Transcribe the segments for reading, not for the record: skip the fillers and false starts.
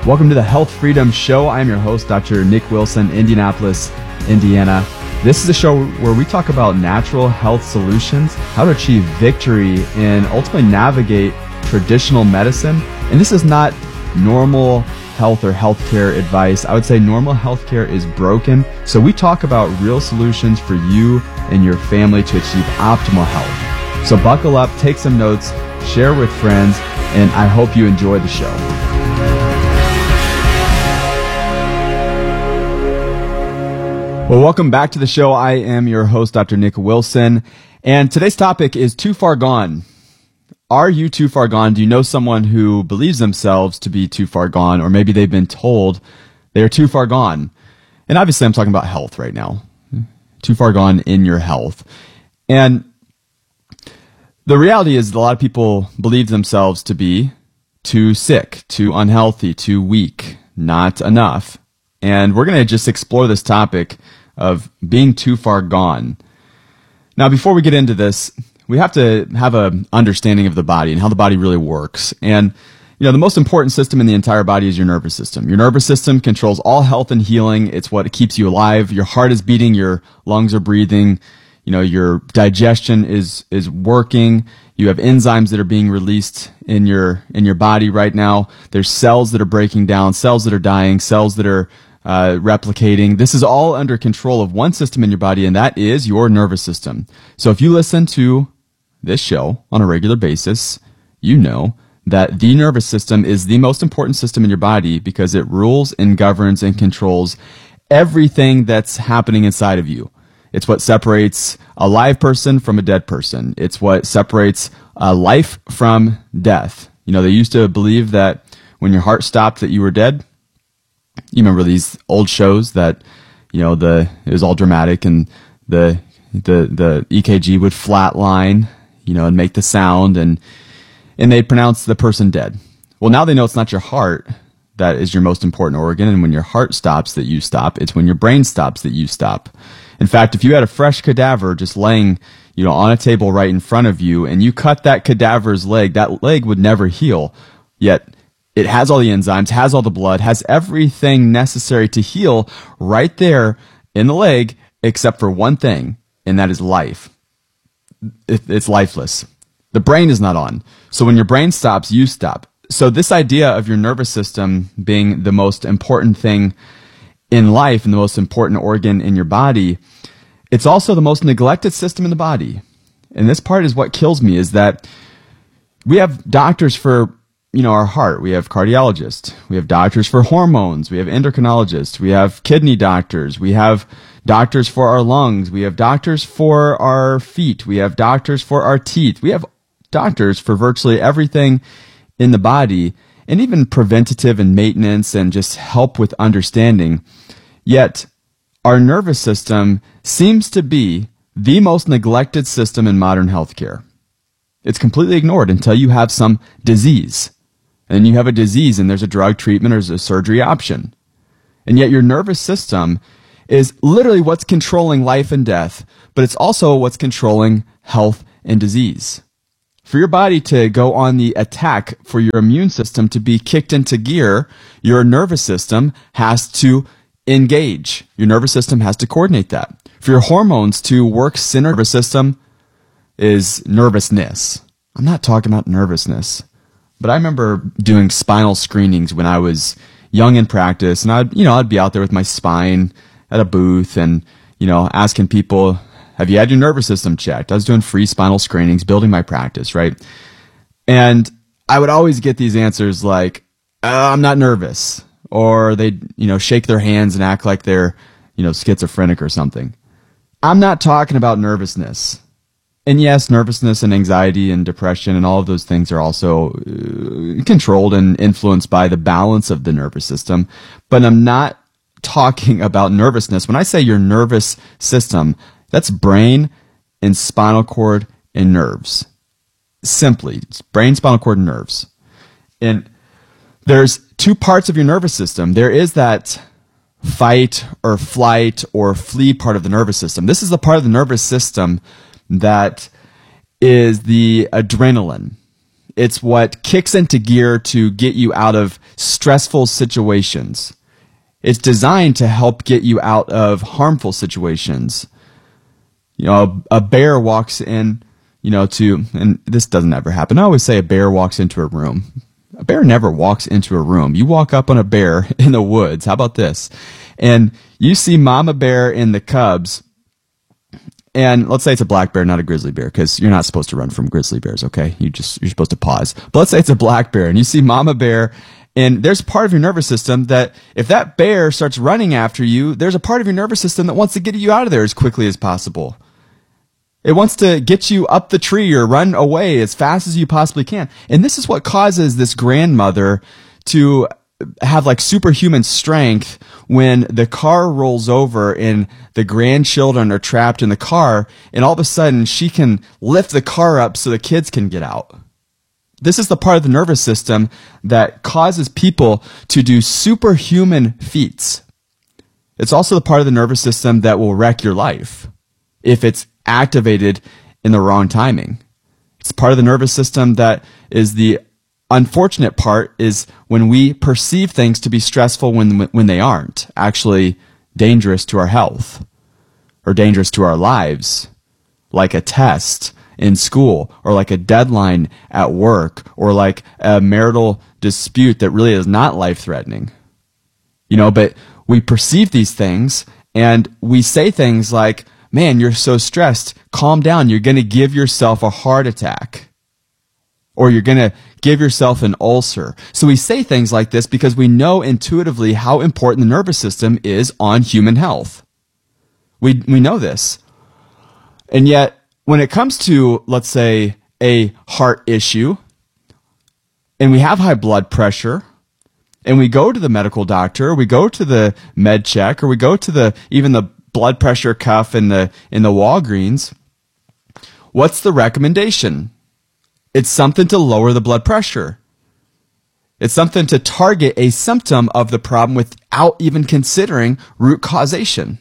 Welcome to the Health Freedom Show. I'm your host, Dr. Nick Wilson, Indianapolis, Indiana. This is a show where we talk about natural health solutions, how to achieve victory, and ultimately navigate traditional medicine. And this is not normal health or healthcare advice. I would say normal healthcare is broken. So we talk about real solutions for you and your family to achieve optimal health. So buckle up, take some notes, share with friends, and I hope you enjoy the show. Well, welcome back to the show. I am your host, Dr. Nick Wilson, and today's topic is too far gone. Are you too far gone? Do you know someone who believes themselves to be too far gone, or maybe they've been told they are too far gone? And obviously I'm talking about health right now. Too far gone in your health. And the reality is that a lot of people believe themselves to be too sick, too unhealthy, too weak, not enough. And we're going to just explore this topic of being too far gone. Now, before we get into this, we have to have an understanding of the body and how the body really works. And, you know, the most important system in the entire body is your nervous system. Your nervous system controls all health and healing. It's what keeps you alive. Your heart is beating, your lungs are breathing, you know, your digestion is working. You have enzymes that are being released in your body right now. There's cells that are breaking down, cells that are dying, cells that are replicating. This is all under control of one system in your body, and that is your nervous system. So if you listen to this show on a regular basis, you know that the nervous system is the most important system in your body because it rules and governs and controls everything that's happening inside of you. It's what separates a live person from a dead person. It's what separates life from death. You know, they used to believe that when your heart stopped that you were dead. You remember these old shows that, you know, it was all dramatic and the EKG would flatline, you know, and make the sound and they'd pronounce the person dead. Well, now they know it's not your heart that is your most important organ, and when your heart stops that you stop. It's when your brain stops that you stop. In fact, if you had a fresh cadaver just laying, you know, on a table right in front of you and you cut that cadaver's leg, that leg would never heal. Yet it has all the enzymes, has all the blood, has everything necessary to heal right there in the leg, except for one thing, and that is life. It's lifeless. The brain is not on. So when your brain stops, you stop. So this idea of your nervous system being the most important thing in life and the most important organ in your body, it's also the most neglected system in the body. And this part is what kills me, is that we have doctors for, you know, our heart. We have cardiologists. We have doctors for hormones. We have endocrinologists. We have kidney doctors. We have doctors for our lungs. We have doctors for our feet. We have doctors for our teeth. We have doctors for virtually everything in the body, and even preventative and maintenance and just help with understanding. Yet our nervous system seems to be the most neglected system in modern healthcare. It's completely ignored until you have some disease. And you have a disease and there's a drug treatment or there's a surgery option. And yet your nervous system is literally what's controlling life and death, but it's also what's controlling health and disease. For your body to go on the attack, for your immune system to be kicked into gear, your nervous system has to engage. Your nervous system has to coordinate that. For your hormones to work, nervous system is nervousness. I'm not talking about nervousness. But I remember doing spinal screenings when I was young in practice, and I'd be out there with my spine at a booth and, you know, asking people, have you had your nervous system checked? I was doing free spinal screenings, building my practice, right? And I would always get these answers like, I'm not nervous. Or they'd, you know, shake their hands and act like they're, you know, schizophrenic or something. I'm not talking about nervousness. And yes, nervousness and anxiety and depression and all of those things are also controlled and influenced by the balance of the nervous system. But I'm not talking about nervousness. When I say your nervous system, that's brain and spinal cord and nerves. Simply, it's brain, spinal cord, and nerves. And there's two parts of your nervous system. There is that fight or flight or flee part of the nervous system. This is the part of the nervous system that is the adrenaline. It's what kicks into gear to get you out of stressful situations. It's designed to help get you out of harmful situations. You know, a bear walks in, and this doesn't ever happen. I always say a bear walks into a room. A bear never walks into a room. You walk up on a bear in the woods. How about this? And you see mama bear and the cubs. And let's say it's a black bear, not a grizzly bear, because you're not supposed to run from grizzly bears, okay? You're supposed to pause. But let's say it's a black bear, and you see mama bear, and there's part of your nervous system that if that bear starts running after you, there's a part of your nervous system that wants to get you out of there as quickly as possible. It wants to get you up the tree or run away as fast as you possibly can. And this is what causes this grandmother to have like superhuman strength when the car rolls over and the grandchildren are trapped in the car, and all of a sudden she can lift the car up so the kids can get out. This is the part of the nervous system that causes people to do superhuman feats. It's also the part of the nervous system that will wreck your life if it's activated in the wrong timing. It's part of the nervous system that is the unfortunate part, is when we perceive things to be stressful when they aren't actually dangerous to our health or dangerous to our lives, like a test in school or like a deadline at work or like a marital dispute that really is not life-threatening. But we perceive these things and we say things like, man, you're so stressed. Calm down. You're going to give yourself a heart attack. Or you're going to give yourself an ulcer. So we say things like this because we know intuitively how important the nervous system is on human health. We know this. And yet, when it comes to, let's say, a heart issue, and we have high blood pressure, and we go to the medical doctor, we go to the med check, or we go to even the blood pressure cuff in the Walgreens, what's the recommendation? It's something to lower the blood pressure. It's something to target a symptom of the problem without even considering root causation.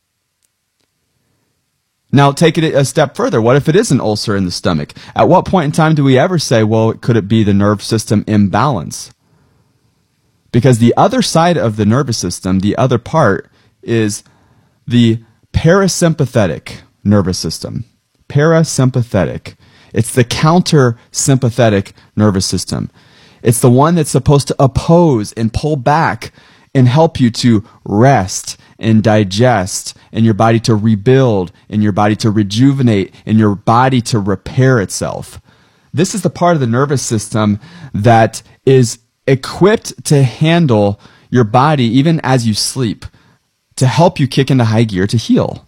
Now, take it a step further. What if it is an ulcer in the stomach? At what point in time do we ever say, well, could it be the nerve system imbalance? Because the other side of the nervous system, the other part, is the parasympathetic nervous system. Parasympathetic. It's the counter-sympathetic nervous system. It's the one that's supposed to oppose and pull back and help you to rest and digest, and your body to rebuild, and your body to rejuvenate, and your body to repair itself. This is the part of the nervous system that is equipped to handle your body even as you sleep, to help you kick into high gear to heal.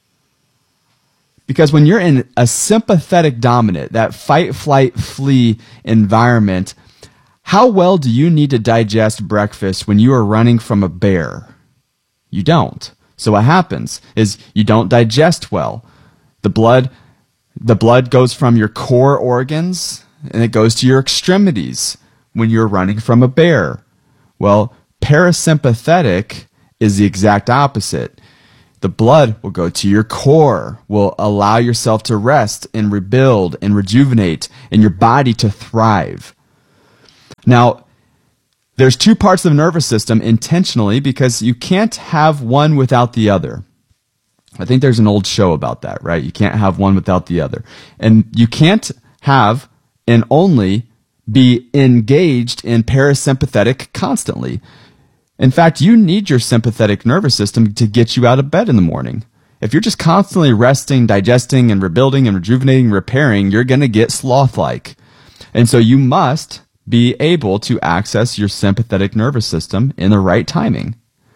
Because when you're in a sympathetic dominant, that fight, flight, flee environment, how well do you need to digest breakfast when you are running from a bear? You don't. So what happens is you don't digest well. The blood goes from your core organs and it goes to your extremities when you're running from a bear. Well, parasympathetic is the exact opposite. The blood will go to your core, will allow yourself to rest and rebuild and rejuvenate and your body to thrive. Now, there's two parts of the nervous system intentionally because you can't have one without the other. I think there's an old show about that, right? You can't have one without the other. And you can't have and only be engaged in parasympathetic constantly. In fact, you need your sympathetic nervous system to get you out of bed in the morning. If you're just constantly resting, digesting, and rebuilding and rejuvenating and repairing, you're going to get sloth-like. And so you must be able to access your sympathetic nervous system in the right timing.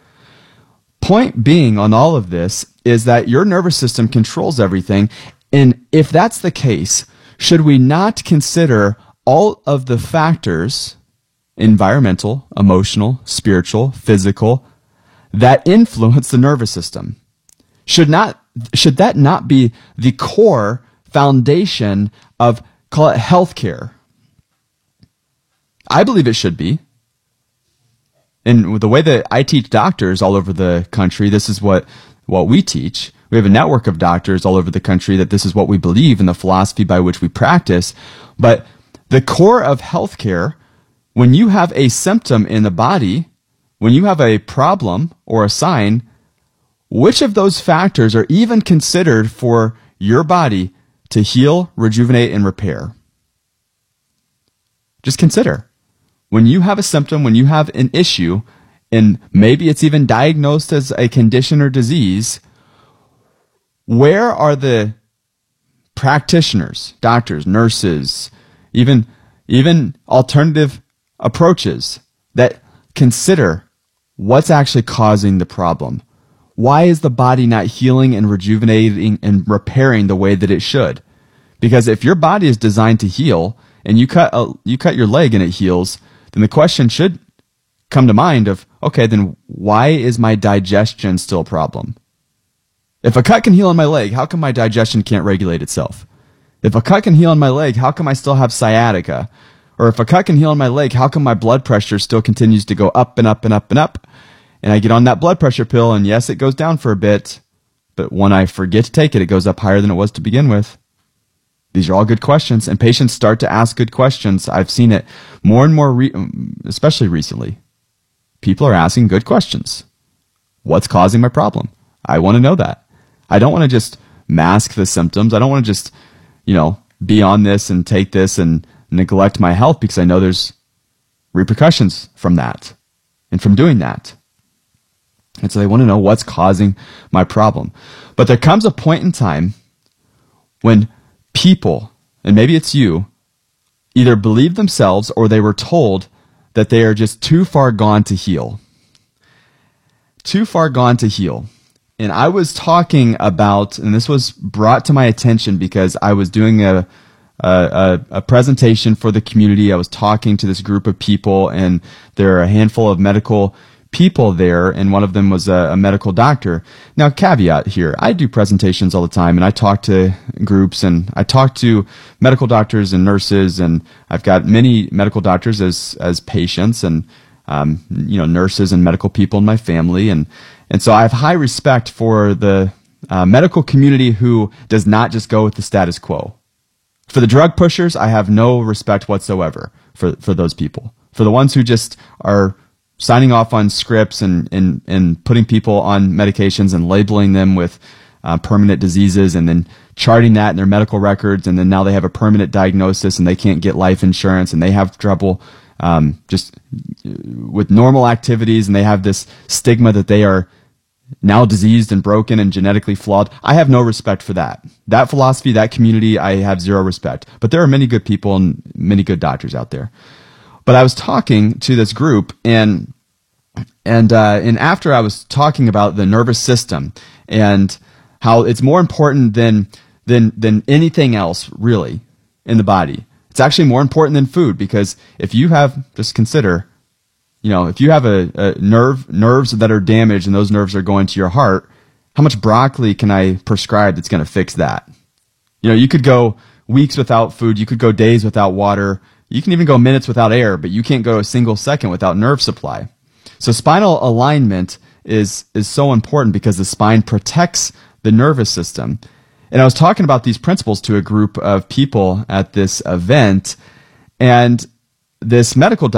Point being on all of this is that your nervous system controls everything. And if that's the case, should we not consider all of the factors, environmental, emotional, spiritual, physical, that influence the nervous system? Should that not be the core foundation of, call it, healthcare? I believe it should be. And the way that I teach doctors all over the country, this is what we teach. We have a network of doctors all over the country that this is what we believe in the philosophy by which we practice. But The core of healthcare, when you have a symptom in the body, when you have a problem or a sign, which of those factors are even considered for your body to heal, rejuvenate, and repair? Just consider. When you have a symptom, when you have an issue, and maybe it's even diagnosed as a condition or disease, where are the practitioners, doctors, nurses, even alternative approaches that consider what's actually causing the problem? Why is the body not healing and rejuvenating and repairing the way that it should? Because if your body is designed to heal and you cut your leg and it heals, then the question should come to mind of, okay, then why is my digestion still a problem? If a cut can heal on my leg, how come my digestion can't regulate itself? If a cut can heal on my leg, how come I still have sciatica? Or if a cut can heal on my leg, how come my blood pressure still continues to go up and up and up and up? And I get on that blood pressure pill, and yes, it goes down for a bit, but when I forget to take it, it goes up higher than it was to begin with. These are all good questions, and patients start to ask good questions. I've seen it more and more, especially recently. People are asking good questions. What's causing my problem? I want to know that. I don't want to just mask the symptoms. I don't want to just, be on this and take this and neglect my health, because I know there's repercussions from that and from doing that. And so they want to know what's causing my problem. But there comes a point in time when people, and maybe it's you, either believe themselves or they were told that they are just too far gone to heal. Too far gone to heal. And I was talking about, and this was brought to my attention because I was doing a presentation for the community. I was talking to this group of people, and there are a handful of medical people there, and one of them was a medical doctor. Now, caveat here, I do presentations all the time, and I talk to groups, and I talk to medical doctors and nurses, and I've got many medical doctors as patients, and nurses and medical people in my family, and so I have high respect for the medical community who does not just go with the status quo. For the drug pushers, I have no respect whatsoever for those people. For the ones who just are signing off on scripts and putting people on medications and labeling them with permanent diseases and then charting that in their medical records, and then now they have a permanent diagnosis and they can't get life insurance and they have trouble just with normal activities, and they have this stigma that they are now diseased and broken and genetically flawed. I have no respect for that. That philosophy, that community, I have zero respect. But there are many good people and many good doctors out there. But I was talking to this group, and after I was talking about the nervous system and how it's more important than anything else really in the body. It's actually more important than food, because if you have, just consider, if you have a nerves that are damaged and those nerves are going to your heart, how much broccoli can I prescribe that's going to fix that? You could go weeks without food. You could go days without water. You can even go minutes without air, but you can't go a single second without nerve supply. So spinal alignment is so important because the spine protects the nervous system. And I was talking about these principles to a group of people at this event, and this medical